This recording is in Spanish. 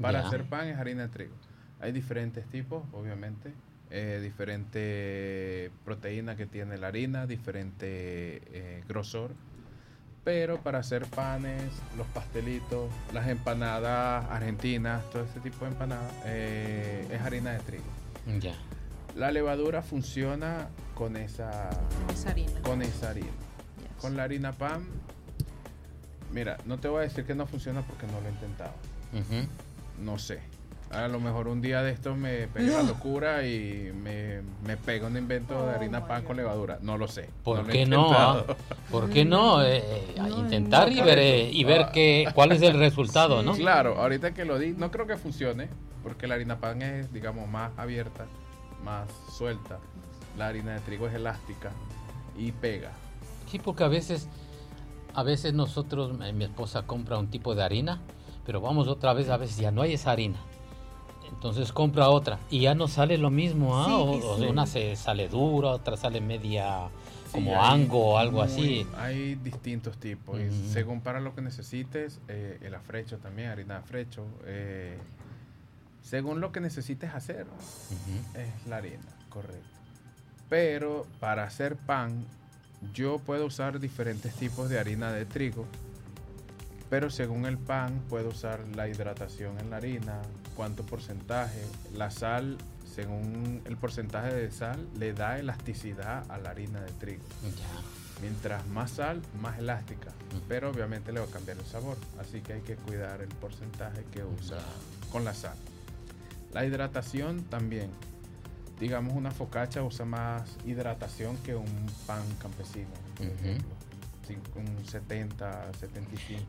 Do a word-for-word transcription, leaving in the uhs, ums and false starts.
Para Ya. hacer pan es harina de trigo. Hay diferentes tipos, obviamente. Eh, diferente proteína que tiene la harina, diferente eh, grosor. Pero para hacer panes, los pastelitos, las empanadas argentinas, todo este tipo de empanadas, eh, es harina de trigo. Ya. La levadura funciona con esa, Esa harina. con esa harina. Yes. Con la harina pan, mira, no te voy a decir que no funciona porque no lo he intentado. Ujú. No sé. A lo mejor un día de estos me pega la locura y me, me pega un invento de Oh harina my pan God. con levadura. No lo sé. ¿Por no lo he qué no? intentado. ah? ¿Por qué no? Eh, eh, a No, intentar no, y ver, eh, correcto. y ver Ah. qué, cuál es el resultado, Sí. ¿no? Claro, ahorita que lo di, no creo que funcione, porque la harina pan es, digamos, más abierta, más suelta. La harina de trigo es elástica y pega. Sí, porque a veces, a veces nosotros, eh, mi esposa compra un tipo de harina, pero vamos otra vez, a veces ya no hay esa harina. Entonces compra otra y ya no sale lo mismo, ¿ah? Sí, o, o sí. una se sale dura, otra sale media Sí, como hay ango o algo muy- así. Hay distintos tipos, y Ujú. según para lo que necesites, eh, el afrecho también, harina de afrecho, eh, según lo que necesites hacer, Ujú. es la harina, correcto. Pero para hacer pan, yo puedo usar diferentes tipos de harina de trigo, pero según el pan puedo usar la hidratación en la harina, cuánto porcentaje, la sal, según el porcentaje de sal, le da elasticidad a la harina de trigo. Ya. Mientras más sal, más elástica, Ujú. pero obviamente le va a cambiar el sabor, así que hay que cuidar el porcentaje que usa con la sal. La hidratación también. Digamos, una focaccia usa más hidratación que un pan campesino, por Ujú. ejemplo. Sí, un setenta, setenta y cinco